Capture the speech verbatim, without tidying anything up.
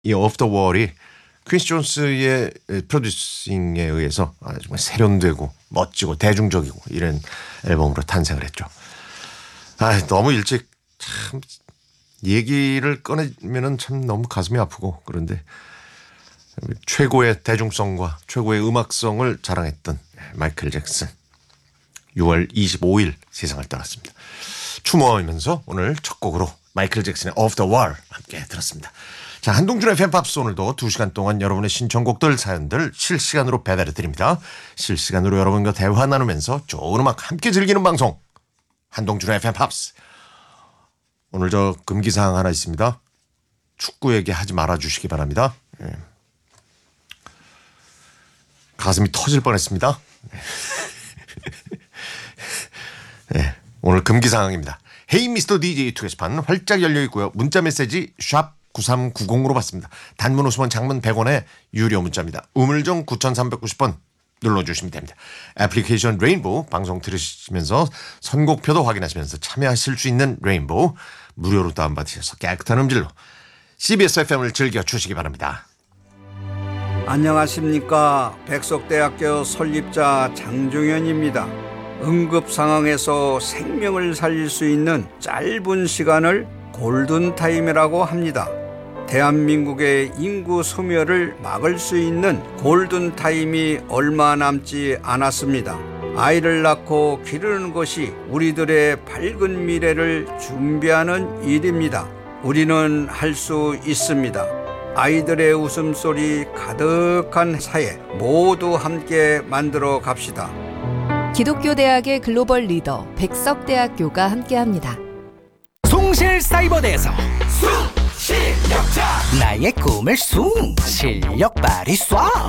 이 Off the Wall이 퀸시 존스의 프로듀싱에 의해서 정말 세련되고 멋지고 대중적이고 이런 앨범으로 탄생을 했죠. 아, 너무 일찍 참 얘기를 꺼내면은 참 너무 가슴이 아프고 그런데 최고의 대중성과 최고의 음악성을 자랑했던 마이클 잭슨 유월 이십오일 세상을 떠났습니다. 추모하면서 오늘 첫 곡으로 마이클 잭슨의 Off the Wall 함께 들었습니다. 자, 한동준의 팬팝스 오늘도 두 시간 동안 여러분의 신청곡들 사연들 실시간으로 배달해 드립니다. 실시간으로 여러분과 대화 나누면서 좋은 음악 함께 즐기는 방송 한동준의 팬팝스. 오늘 저 금기사항 하나 있습니다. 축구 얘기하지 말아주시기 바랍니다. 예. 가슴이 터질 뻔했습니다. 네, 오늘 금기사항입니다. 헤이 미스터 디제이 투게시판 활짝 열려있고요. 문자메시지 샵 구삼구공으로 받습니다. 단문 오십 원 장문 백 원에 유료 문자입니다. 우물정 구삼구공 번 눌러주시면 됩니다. 애플리케이션 레인보우 방송 들으시면서 선곡표도 확인하시면서 참여하실 수 있는 레인보우 무료로 다운받으셔서 깨끗한 음질로 씨비에스 에프엠을 즐겨주시기 바랍니다. 안녕하십니까. 백석대학교 설립자 장종현입니다. 응급 상황에서 생명을 살릴 수 있는 짧은 시간을 골든타임이라고 합니다. 대한민국의 인구 소멸을 막을 수 있는 골든타임이 얼마 남지 않았습니다. 아이를 낳고 기르는 것이 우리들의 밝은 미래를 준비하는 일입니다. 우리는 할 수 있습니다. 아이들의 웃음소리 가득한 사회 모두 함께 만들어 갑시다. 기독교대학의 글로벌 리더 백석대학교가 함께합니다. 송실사이버대에서 숭 실력자 나의 꿈을 숭 실력 발휘 쏴